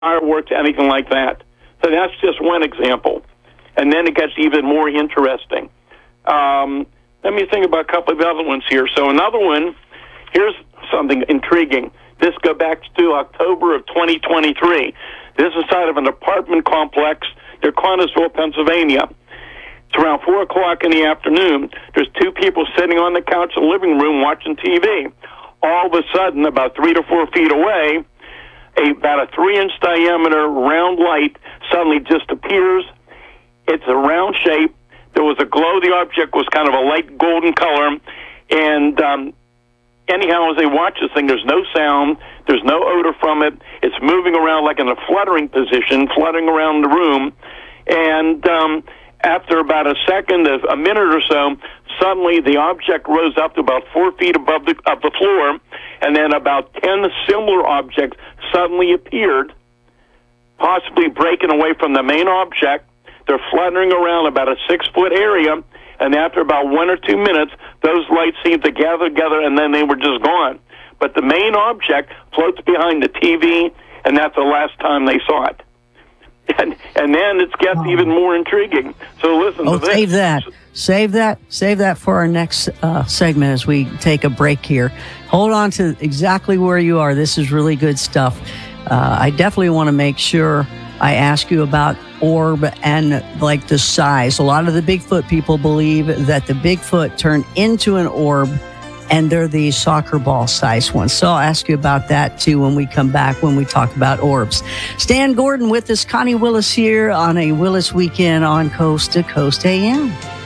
fireworks, anything like that. So that's just one example. And then it gets even more interesting. Let me think about a couple of other ones here. So another one, here's something intriguing. This goes back to October of 2023. This is inside of an apartment complex near Connersville, Pennsylvania. It's around 4 o'clock in the afternoon. There's two people sitting on the couch in the living room watching TV. All of a sudden, about 3 to 4 feet away, about a 3-inch diameter round light suddenly just appears. It's a round shape. There was a glow. The object was kind of a light golden color. And anyhow, as they watch this thing, there's no sound. There's no odor from it. It's moving around like in a fluttering position, fluttering around the room. And after about a minute or so, suddenly the object rose up to about 4 feet above the floor, and then about 10 similar objects suddenly appeared, possibly breaking away from the main object. They're fluttering around about a 6-foot area, and after about 1 or 2 minutes, those lights seemed to gather together, and then they were just gone. But the main object floats behind the TV, and that's the last time they saw it. And then it gets even more intriguing. So listen to this. Save that for our next segment as we take a break here. Hold on to exactly where you are. This is really good stuff. I definitely want to make sure I ask you about orb and like the size. A lot of the Bigfoot people believe that the Bigfoot turned into an orb and they're the soccer ball size ones. So I'll ask you about that too when we come back, when we talk about orbs. Stan Gordon with us, Connie Willis here on a Willis Weekend on Coast to Coast AM.